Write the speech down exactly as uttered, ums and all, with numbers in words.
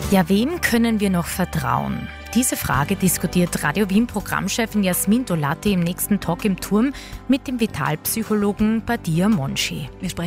Ja, wem können wir noch vertrauen? Diese Frage diskutiert Radio Wien Programmchefin Jasmin Dolatti im nächsten Talk im Turm mit dem Vitalpsychologen Badia Monchi. Wir sprechen